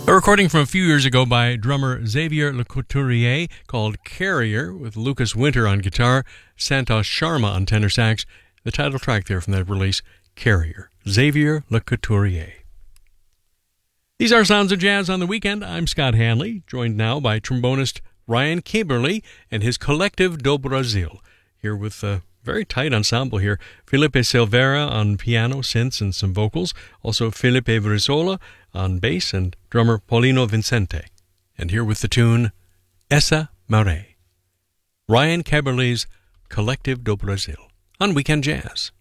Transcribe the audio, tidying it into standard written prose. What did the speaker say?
A recording from a few years ago by drummer Xavier Lecouturier called Carrier, with Lucas Winter on guitar, Santosh Sharma on tenor sax. The title track there from that release, Carrier, Xavier Lecouturier. These are Sounds of Jazz on the Weekend. I'm Scott Hanley, joined now by trombonist Ryan Kimberly and his Collective do Brasil, here with a very tight ensemble here. Felipe Silveira on piano, synths, and some vocals. Also Felipe Brizola on bass and drummer Paulino Vincente. And here with the tune, Essa Maré. Ryan Kimberly's Collective do Brasil on Weekend Jazz.